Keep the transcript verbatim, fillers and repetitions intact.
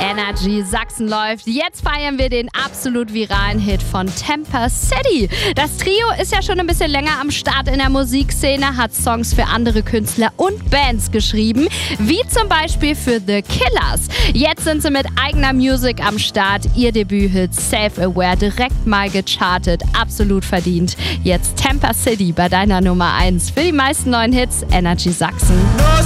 Energy Sachsen läuft. Jetzt feiern wir den absolut viralen Hit von Temper City. Das Trio ist ja schon ein bisschen länger am Start in der Musikszene, hat Songs für andere Künstler und Bands geschrieben, wie zum Beispiel für The Killers. Jetzt sind sie mit eigener Musik am Start. Ihr Debüthit Self-Aware direkt mal gechartet. Absolut verdient. Jetzt Temper City bei deiner Nummer eins. Für die meisten neuen Hits Energy Sachsen.